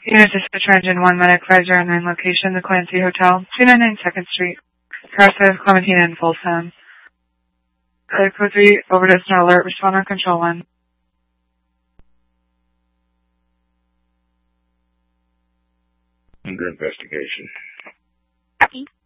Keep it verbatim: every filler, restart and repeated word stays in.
Unit Dispatcher Engine one, Medic five zero nine, location, the Clancy Hotel, two ninety-nine second Street, Carson, Clementina, and Folsom. Code code three, overdose no alert, responder control one. Under investigation. Copy.